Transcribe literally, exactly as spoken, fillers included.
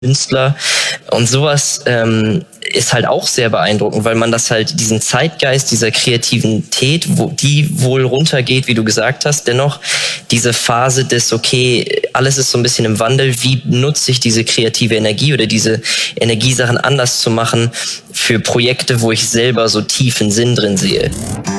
Künstler. Und sowas ähm, ist halt auch sehr beeindruckend, weil man das halt, diesen Zeitgeist dieser Kreativität, wo die wohl runtergeht, wie du gesagt hast, dennoch diese Phase des, okay, alles ist so ein bisschen im Wandel, wie nutze ich diese kreative Energie oder diese Energiesachen anders zu machen für Projekte, wo ich selber so tiefen Sinn drin sehe.